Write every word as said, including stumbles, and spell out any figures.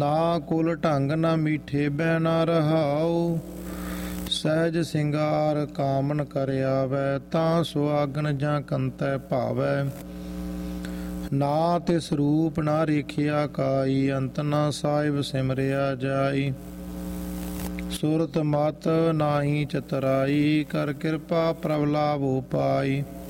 ਨਾ ਕੁਲ ਢੰਗ ਨਾ ਮੀਠੇ ਬੈ ਨਾ ਰਹਾਉ। ਸਹਿਜ ਸਿੰਗਾਰ ਕਾਮਨ ਕਰ ਆਵੈ, ਤਾਂ ਸੁਆਗਨ ਜਾਂ ਕੰਤੈ ਭਾਵੈ। ਨਾ ਤਿਸ ਰੂਪ ਨਾ ਰੇਖਿਆ ਕਾਈ, ਅੰਤ ਨਾ ਸਾਹਿਬ ਸਿਮਰਿਆ ਜਾਈ। ਸੁਰਤ ਮਤ ਨਾਹੀ ਚਤਰਾਈ, ਕਰ ਕਿਰਪਾ ਪ੍ਰਭ ਲਾਭੋ ਪਾਈ।